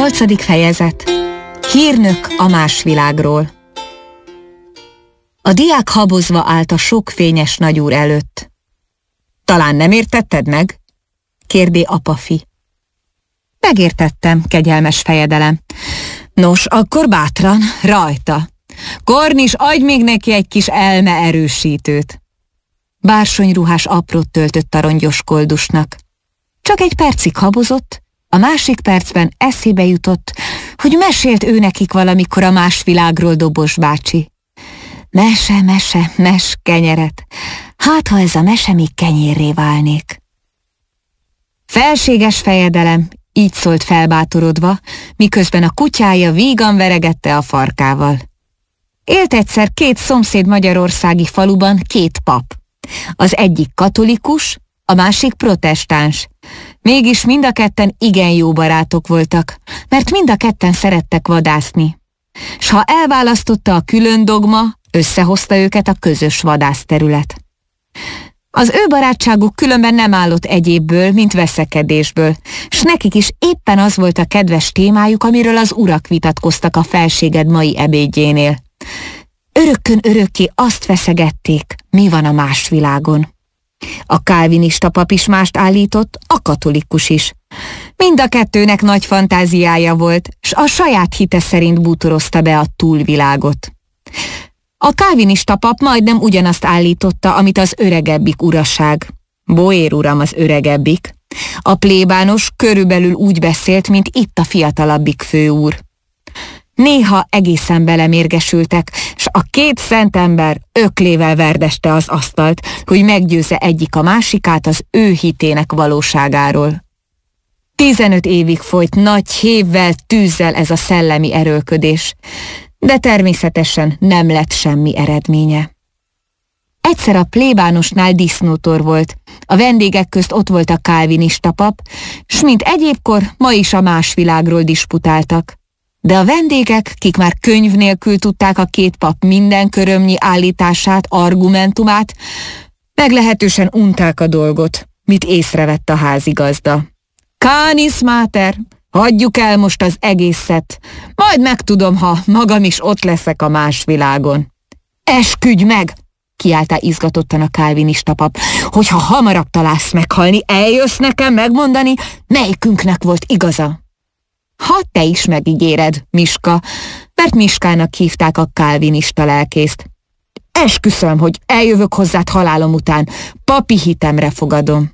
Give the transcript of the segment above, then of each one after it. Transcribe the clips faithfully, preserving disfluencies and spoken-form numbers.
Nyolcadik fejezet. Hírnök a más világról. A diák habozva állt a sok fényes nagyúr előtt. Talán nem értetted meg? Kérdé apafi. Megértettem, kegyelmes fejedelem. Nos, akkor bátran, rajta. Kornis, adj még neki egy kis elme erősítőt. Bársonyruhás aprót töltött a rongyos koldusnak. Csak egy percig habozott, a másik percben eszébe jutott, hogy mesélt ő nekik valamikor a más világról Dobos bácsi. Mese, mese, mes kenyeret. Hát, ha ez a mese még kenyérré válnék. Felséges fejedelem, így szólt felbátorodva, miközben a kutyája vígan veregette a farkával. Élt egyszer két szomszéd magyarországi faluban két pap. Az egyik katolikus, a másik protestáns. Mégis mind a ketten igen jó barátok voltak, mert mind a ketten szerettek vadászni. S ha elválasztotta a külön dogma, összehozta őket a közös vadászterület. Az ő barátságuk különben nem állott egyébből, mint veszekedésből, s nekik is éppen az volt a kedves témájuk, amiről az urak vitatkoztak a felséged mai ebédjénél. Örökkön örökké azt feszegették, mi van a más világon. A kálvinista pap is mást állított, a katolikus is. Mind a kettőnek nagy fantáziája volt, s a saját hite szerint bútorozta be a túlvilágot. A kálvinista pap majdnem ugyanazt állította, amit az öregebbik uraság. Boér uram az öregebbik. A plébános körülbelül úgy beszélt, mint itt a fiatalabbik főúr. Néha egészen belemérgesültek, s a két szent ember öklével verdeste az asztalt, hogy meggyőzze egyik a másikát az ő hitének valóságáról. Tizenöt évig folyt nagy hévvel, tűzzel ez a szellemi erőlködés, de természetesen nem lett semmi eredménye. Egyszer a plébánosnál disznótor volt, a vendégek közt ott volt a kálvinista pap, s mint egyébkor ma is a más világról disputáltak. De a vendégek, kik már könyv nélkül tudták a két pap minden körömnyi állítását, argumentumát, meglehetősen unták a dolgot, mit észrevett a házigazda. Canis mater, hagyjuk el most az egészet, majd megtudom, ha magam is ott leszek a más világon. Esküdj meg, kiáltá izgatottan a kálvinista pap, hogyha hamarabb találsz meghalni, eljössz nekem megmondani, melyikünknek volt igaza. Ha te is megígéred, Miska, mert Miskának hívták a kálvinista lelkészt. Esküszöm, hogy eljövök hozzád halálom után, papi hitemre fogadom.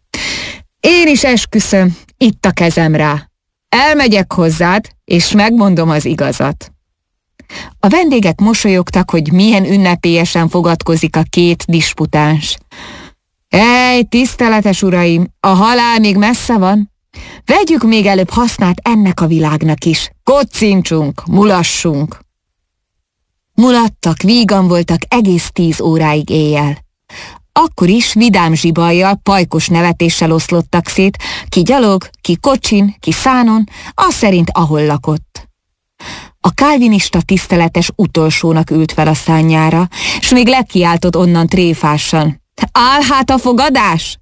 Én is esküszöm, itt a kezem rá. Elmegyek hozzád, és megmondom az igazat. A vendégek mosolyogtak, hogy milyen ünnepélyesen fogadkozik a két disputáns. Ej, tiszteletes uraim, a halál még messze van. Vegyük még előbb hasznát ennek a világnak is. Kocincsunk, mulassunk. Mulattak, vígan voltak egész tíz óráig éjjel. Akkor is vidám zsibajjal, pajkos nevetéssel oszlottak szét, ki gyalog, ki kocsin, ki szánon, az szerint ahol lakott. A kálvinista tiszteletes utolsónak ült fel a szánnyára, s még lekiáltott onnan tréfásan. Áll hát a fogadás?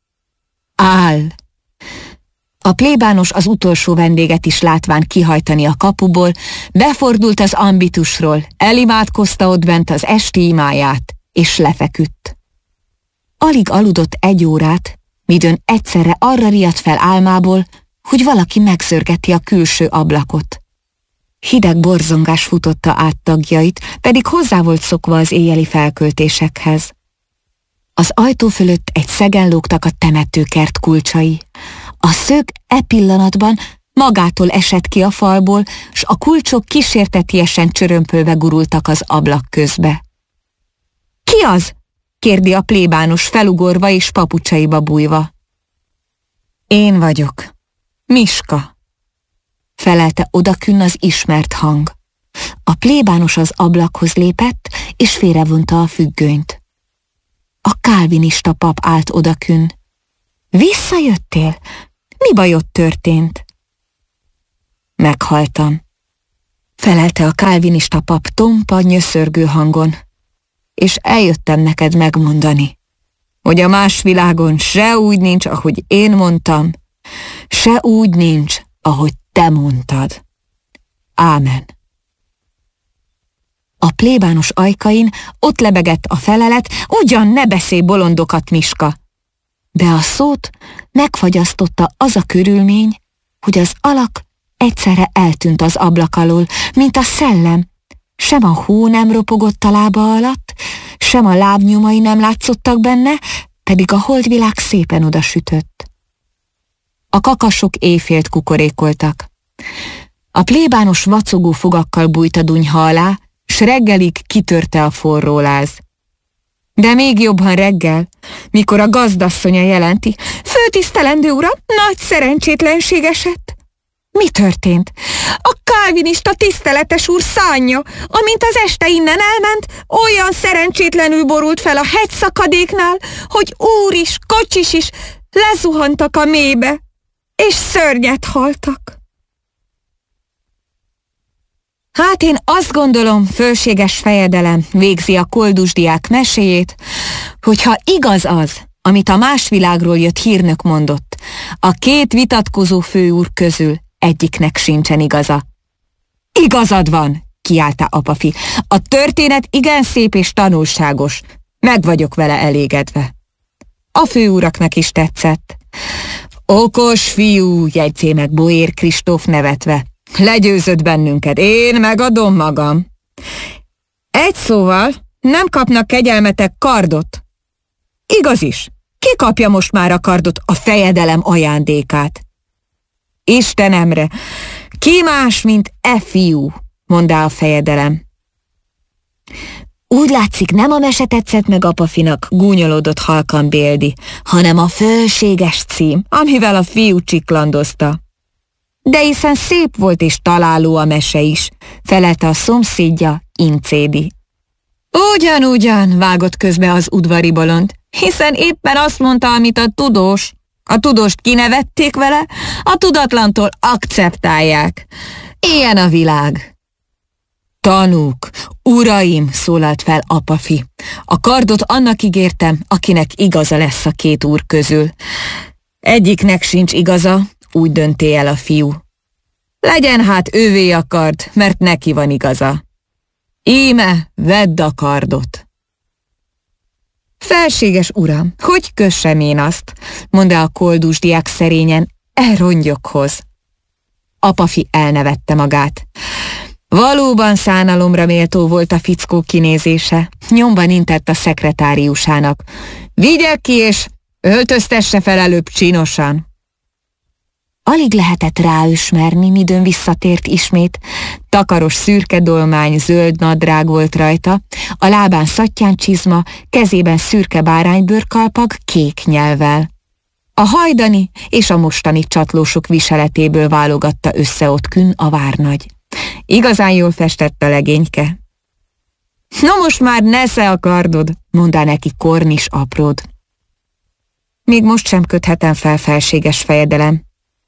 Áll. A plébános az utolsó vendéget is látván kihajtani a kapuból, befordult az ambitusról, elimádkozta ott bent az esti imáját, és lefeküdt. Alig aludott egy órát, midőn egyszerre arra riadt fel álmából, hogy valaki megzörgeti a külső ablakot. Hideg borzongás futotta át tagjait, pedig hozzá volt szokva az éjjeli felköltésekhez. Az ajtó fölött egy szegen lógtak a temetőkert kulcsai. A szög e pillanatban magától esett ki a falból, s a kulcsok kísértetiesen csörömpölve gurultak az ablak közbe. Ki az? Kérdi a plébános felugorva és papucsaiba bújva. Én vagyok. Miska. Felelte odakünn az ismert hang. A plébános az ablakhoz lépett, és félrevonta a függönyt. A kálvinista pap állt odakünn. Visszajöttél? Mi bajod történt? Meghaltam. Felelte a kálvinista pap tompa, nyöszörgő hangon. És eljöttem neked megmondani, hogy a más világon se úgy nincs, ahogy én mondtam, se úgy nincs, ahogy te mondtad. Ámen. A plébános ajkain ott lebegett a felelet, ugyan ne beszélj bolondokat, Miska. De a szót megfagyasztotta az a körülmény, hogy az alak egyszerre eltűnt az ablak alól, mint a szellem. Sem a hó nem ropogott a lába alatt, sem a lábnyomai nem látszottak benne, pedig a holdvilág szépen odasütött. A kakasok éjfélt kukorékoltak. A plébános vacogó fogakkal bújt a dunyha alá, s reggelig kitörte a forró láz. De még jobban reggel, mikor a gazdasszonya jelenti: főtisztelendő uram, nagy szerencsétlenség esett. Mi történt? A kálvinista tiszteletes úr szárnya, amint az este innen elment, olyan szerencsétlenül borult fel a hegyszakadéknál, hogy úr is, kocsis is lezuhantak a mélybe, és szörnyet haltak. Hát én azt gondolom, fölséges fejedelem végzi a koldusdiák meséjét, hogyha igaz az, amit a más világról jött hírnök mondott, a két vitatkozó főúr közül egyiknek sincsen igaza. Igazad van, kiálta Apafi. A történet igen szép és tanulságos. Meg vagyok vele elégedve. A főúraknak is tetszett. Okos fiú, jegyzé meg Boér Kristóf nevetve. Legyőzött bennünket, én megadom magam. Egy szóval, nem kapnak kegyelmetek kardot. Igaz is, ki kapja most már a kardot, a fejedelem ajándékát? Istenemre, ki más, mint e fiú, mondá a fejedelem. Úgy látszik, nem a mese tetszett meg Apafinak, gúnyolódott halkan Béldi, hanem a fölséges cím, amivel a fiú csiklandozta. De hiszen szép volt és találó a mese is, felelte a szomszédja, Incédi. Ugyan-ugyan, vágott közbe az udvari bolond, hiszen éppen azt mondta, amit a tudós. A tudóst kinevették vele, a tudatlantól akceptálják. Ilyen a világ. Tanúk, uraim, szólalt fel Apafi. A kardot annak ígértem, akinek igaza lesz a két úr közül. Egyiknek sincs igaza, úgy dönté el a fiú. Legyen hát ővé a kard, mert neki van igaza. Íme, vedd a kardot. Felséges uram, hogy kössem én azt, mondta a koldusdiák szerényen, e rongyokhoz. Apafi elnevette magát. Valóban szánalomra méltó volt a fickó kinézése, nyomban intett a szekretáriusának. Vigye ki és öltöztesse fel előbb csinosan. Alig lehetett ráismerni, midőn visszatért ismét. Takaros szürke dolmány, zöld nadrág volt rajta, a lábán szattyáncsizma, kezében szürke báránybőrkalpag kék nyelvvel. A hajdani és a mostani csatlósok viseletéből válogatta össze ott künn a várnagy. Igazán jól festett a legényke. No most már nesze a kardod, mondá neki Kornis apród. Még most sem köthetem fel, felséges fejedelem.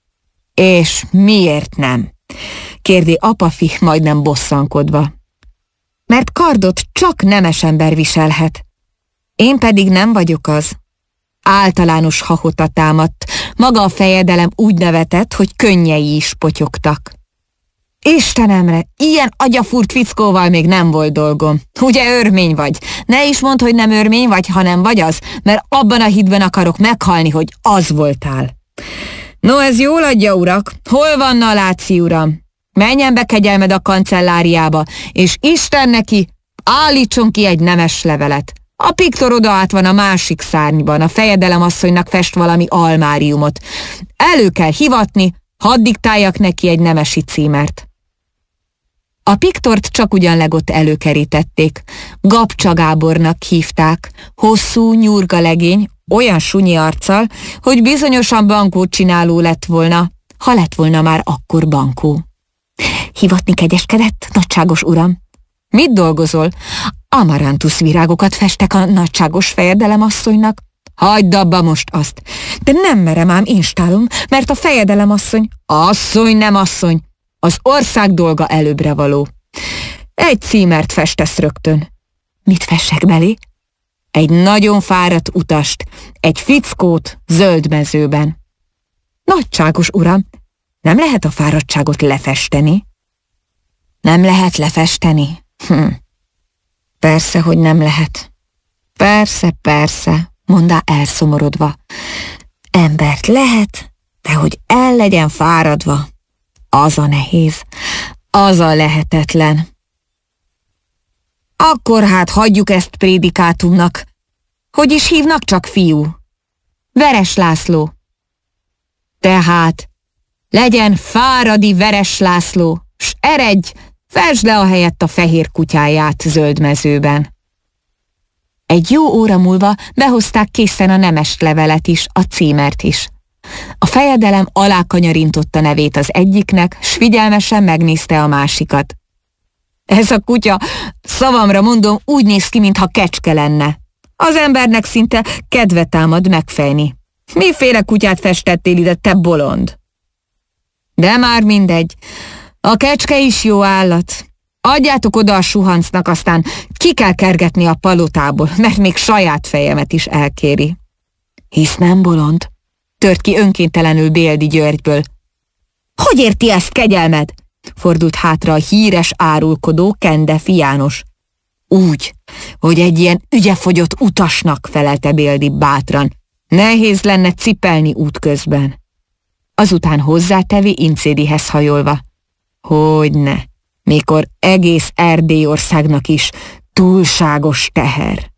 És miért nem? Kérdi Apafi, majdnem bosszankodva. Mert kardot csak nemes ember viselhet. Én pedig nem vagyok az. Általános hahota támadt, maga a fejedelem úgy nevetett, hogy könnyei is potyogtak. Istenemre, ilyen agyafúrt fickóval még nem volt dolgom. Ugye örmény vagy? Ne is mondd, hogy nem örmény vagy, hanem vagy az, mert abban a hitben akarok meghalni, hogy az voltál. No, ez jól adja, urak. Hol van a Láci uram? Menjen be kegyelmed a kancelláriába, és Isten neki állítson ki egy nemes levelet. A piktor oda át van a másik szárnyban, a fejedelem asszonynak fest valami almáriumot. Elő kell hivatni, hadd diktáljak neki egy nemesi címert. A piktort csak ugyan legott előkerítették. Gabcsa Gábornak hívták, hosszú, nyurga legény, olyan sunyi arccal, hogy bizonyosan bankót csináló lett volna, ha lett volna már akkor bankó. Hivatni kegyeskedett, nagyságos uram? Mit dolgozol? Amarantusz virágokat festek a nagyságos fejedelem asszonynak. Hagyd abba most azt. De nem merem ám instálom, mert a fejedelem asszony, asszony nem asszony, az ország dolga előbbre való. Egy címert festesz rögtön. Mit fessek belé? Egy nagyon fáradt utast, egy fickót zöld mezőben. Nagyságos uram, Nem lehet a fáradtságot lefesteni? Nem lehet lefesteni? Hm. Persze, hogy nem lehet. Persze, persze, mondta elszomorodva. Embert lehet, de hogy el legyen fáradva, az a nehéz, az a lehetetlen. Akkor hát hagyjuk ezt prédikátumnak. Hogy is hívnak csak, fiú? Veres László. Tehát legyen Fáradi Veres László, s eredj, fesd le a helyett a fehér kutyáját zöld mezőben. Egy jó óra múlva behozták készen a nemest levelet is, a címert is. A fejedelem alákanyarintotta nevét az egyiknek, s figyelmesen megnézte a másikat. Ez a kutya, szavamra mondom, úgy néz ki, mintha kecske lenne. Az embernek szinte kedve támad megfejni. Miféle kutyát festettél ide, te bolond? De már mindegy, a kecske is jó állat. Adjátok oda a suhancnak, aztán ki kell kergetni a palotából, mert még saját fejemet is elkéri. Hisz nem bolond? Tört ki önkéntelenül Béldi Györgyből. Hogy érti ezt, kegyelmed? Fordult hátra a híres árulkodó Kendefi János. Úgy, hogy egy ilyen ügyefogyott utasnak, felelte Béldi bátran. Nehéz lenne cipelni útközben. Azután hozzátevi Incédihez hajolva. Hogyne, mikor egész Erdélyországnak is túlságos teher.